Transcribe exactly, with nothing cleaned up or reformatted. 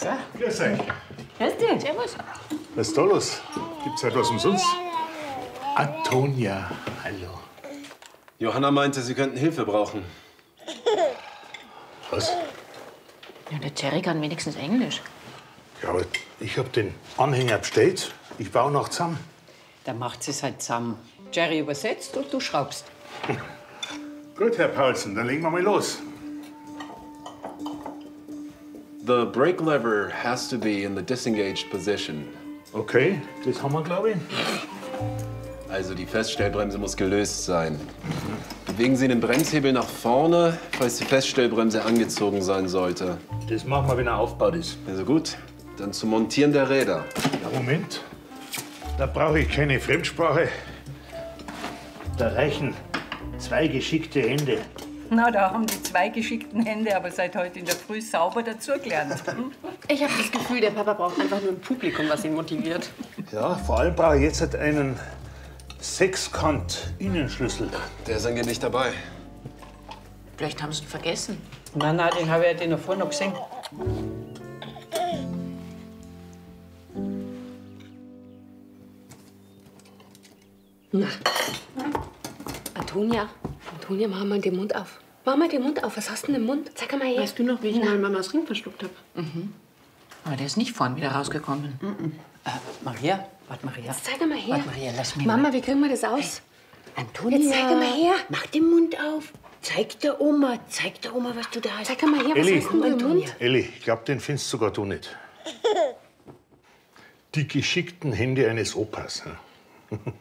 Ja. Grüß euch. Grüß dich. Servus. Was ist da los? Gibt's etwas umsonst? Antonia, hallo. Johanna meinte, Sie könnten Hilfe brauchen. Was? Ja, der Jerry kann wenigstens Englisch. Ja, aber ich hab den Anhänger bestellt. Ich baue noch zusammen. Da macht es halt zusammen. Jerry übersetzt und du schraubst. Gut, Herr Paulsen, dann legen wir mal los. The brake lever has to be in the disengaged position. Okay, das haben wir, glaube ich. Also die Feststellbremse muss gelöst sein. Bewegen Sie den Bremshebel nach vorne, falls die Feststellbremse angezogen sein sollte. Das machen wir, wenn er aufgebaut ist. Also gut, dann zum Montieren der Räder. Ja, Moment. Da brauche ich keine Fremdsprache. Da reichen zwei geschickte Hände. Na, da haben die zwei geschickten Hände aber seit heute in der Früh sauber dazugelernt. Ich habe das Gefühl, der Papa braucht einfach nur ein Publikum, was ihn motiviert. Ja, vor allem brauche ich jetzt einen Sechskant-Innenschlüssel. Der ist angeblich dabei. Vielleicht haben sie ihn vergessen. Nein, nein, den habe ich ja noch vorher noch gesehen. Na. Antonia, Antonia, mach mal den Mund auf. Mach mal den Mund auf. Was hast du denn im Mund? Zeig mal her. Weißt du noch, wie ich mal Mamas Ring verschluckt habe? Mhm. Aber der ist nicht vorn wieder rausgekommen. Mhm. Äh, Maria, warte, Maria. Zeig mal her. Warte, Maria, lass mich Mama, mal. wie kriegen wir das aus? Antonia, Jetzt zeig mal her. mach den Mund auf. Zeig der Oma, zeig der Oma, was du da hast. Zeig mal her, was Elli. hast du denn im Mund? Elli, ich glaube, den findest sogar du nicht. Die geschickten Hände eines Opas. Ne?